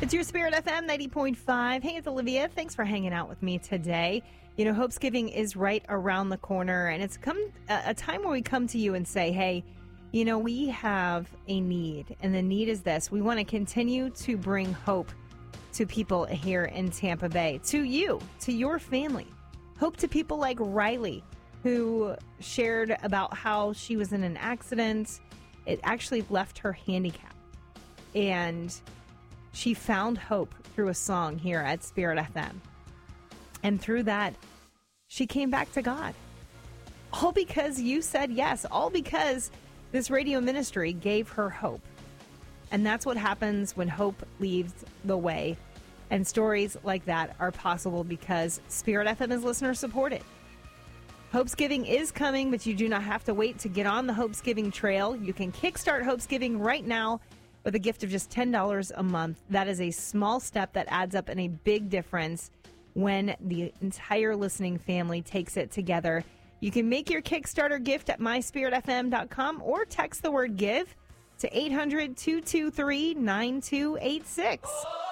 It's your Spirit FM 90.5. Hey, it's Olivia. Thanks for hanging out with me today. You know, Hopesgiving is right around the corner, and it's come a time where we come to you and say, hey, you know, we have a need, and the need is this. We want to continue to bring hope to people here in Tampa Bay, to you, to your family. Hope to people like Riley, who shared about how she was in an accident. It actually left her handicapped, and she found hope through a song here at Spirit FM. And through that, she came back to God. All because you said yes. All because this radio ministry gave her hope. And that's what happens when hope leads the way. And stories like that are possible because Spirit FM is listener supported. Hopesgiving is coming, but you do not have to wait to get on the Hopesgiving trail. You can kickstart Hopesgiving right now with a gift of just $10 a month. That is a small step that adds up in a big difference when the entire listening family takes it together. You can make your Kickstarter gift at myspiritfm.com or text the word GIVE to 800-223-9286.